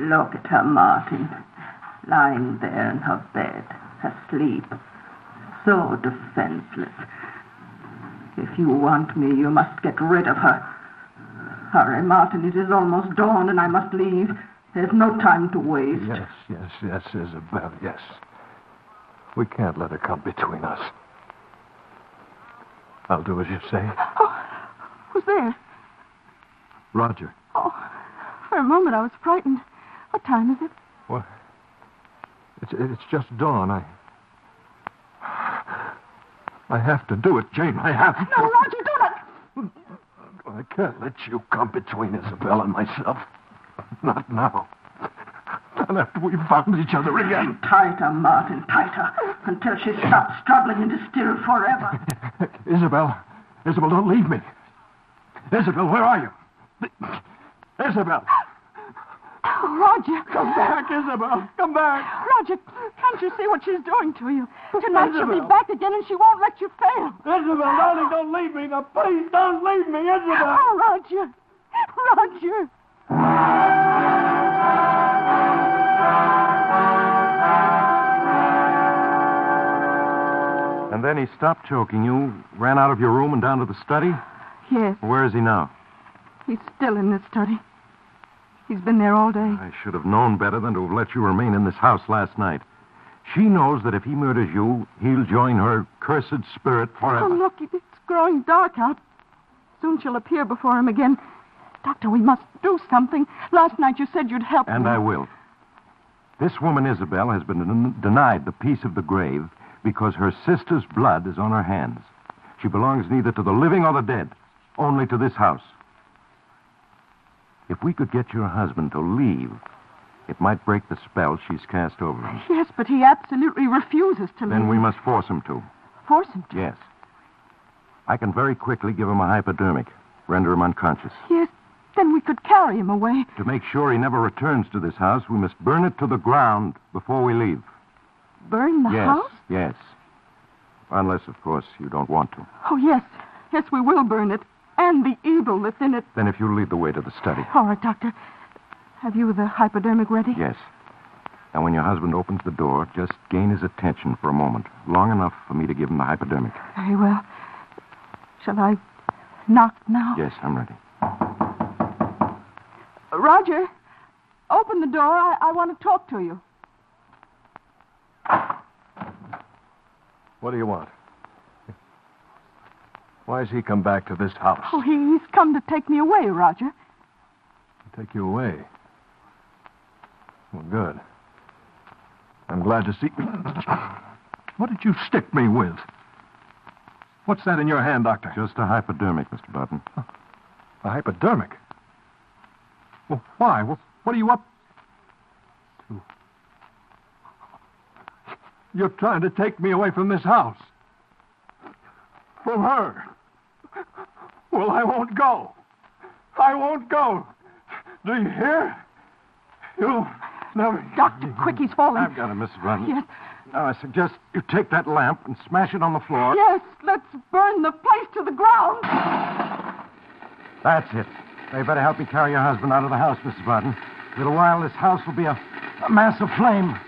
Look at her, Martin. Lying there in her bed, asleep. So defenseless. If you want me, you must get rid of her. Hurry, Martin, it is almost dawn and I must leave. There's no time to waste. Yes, Isabel, yes. We can't let her come between us. I'll do as you say. Oh, who's there? Roger. Oh, for a moment I was frightened. What time is it? What? It's just dawn. I have to do it, Jane. I have to. No, Roger, do not. I can't let you come between Isabel and myself. Not now. Not after we've found each other again. Tighter, Martin, tighter. Until she stops struggling and is still forever. Isabel, don't leave me. Isabel, where are you? Isabel. Roger. Come back, Isabel. Come back. Roger, can't you see what she's doing to you? Tonight she'll be back again and she won't let you fail. Isabel, darling, don't leave me. Now, please, don't leave me, Isabel. Oh, Roger. And then he stopped choking you, ran out of your room and down to the study? Yes. Where is he now? He's still in the study. He's been there all day. I should have known better than to have let you remain in this house last night. She knows that if he murders you, he'll join her cursed spirit forever. Oh, look, it's growing dark out. Soon she'll appear before him again. Doctor, we must do something. Last night you said you'd help me. And I will. This woman, Isabel, has been denied the peace of the grave because her sister's blood is on her hands. She belongs neither to the living or the dead, only to this house. If we could get your husband to leave, it might break the spell she's cast over him. Yes, but he absolutely refuses to leave. Then we must force him to. Force him to? Yes. I can very quickly give him a hypodermic, render him unconscious. Yes, then we could carry him away. To make sure he never returns to this house, we must burn it to the ground before we leave. Burn the house? Yes. Unless, of course, you don't want to. Oh, yes. Yes, we will burn it. And the evil that's in it. Then if you'll lead the way to the study. All right, Doctor. Have you the hypodermic ready? Yes. And when your husband opens the door, just gain his attention for a moment. Long enough for me to give him the hypodermic. Very well. Shall I knock now? Yes, I'm ready. Roger, open the door. I want to talk to you. What do you want? Why has he come back to this house? Oh, he's come to take me away, Roger. Take you away? Well, good. I'm glad to see... What did you stick me with? What's that in your hand, Doctor? Just a hypodermic, Mr. Button. A hypodermic? Well, why? Well, what are you up to? You're trying to take me away from this house. From her. Well, I won't go. I won't go. Do you hear? You'll never... Doctor, quick, he's falling. I've got him, Mrs. Button. Yes. Now, I suggest you take that lamp and smash it on the floor. Yes, let's burn the place to the ground. That's it. Now, you better help me carry your husband out of the house, Mrs. Button. In a little while, this house will be a mass of flame.